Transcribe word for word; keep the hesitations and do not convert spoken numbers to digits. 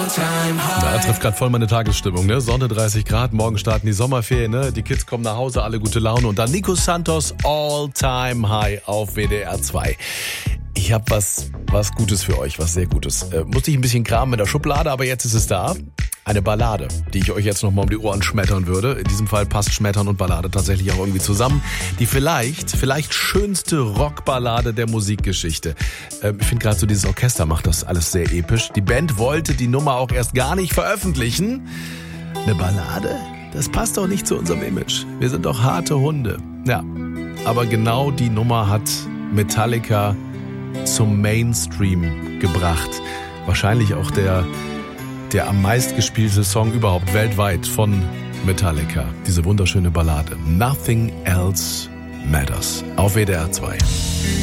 Da trifft gerade voll meine Tagesstimmung, ne? Sonne, dreißig Grad, morgen starten die Sommerferien, ne? Die Kids kommen nach Hause, alle gute Laune und dann Nico Santos All Time High auf W D R zwei. Ich habe was, was Gutes für euch, was sehr Gutes. Äh, musste ich ein bisschen kramen in der Schublade, aber jetzt ist es da. Eine Ballade, die ich euch jetzt noch mal um die Ohren schmettern würde. In diesem Fall passt Schmettern und Ballade tatsächlich auch irgendwie zusammen. Die vielleicht, vielleicht schönste Rockballade der Musikgeschichte. Ähm, ich finde gerade so dieses Orchester macht das alles sehr episch. Die Band wollte die Nummer auch erst gar nicht veröffentlichen. Eine Ballade? Das passt doch nicht zu unserem Image. Wir sind doch harte Hunde. Ja, aber genau die Nummer hat Metallica zum Mainstream gebracht. Wahrscheinlich auch der der am meistgespielte Song überhaupt weltweit von Metallica. Diese wunderschöne Ballade. Nothing Else Matters. Auf W D R zwei.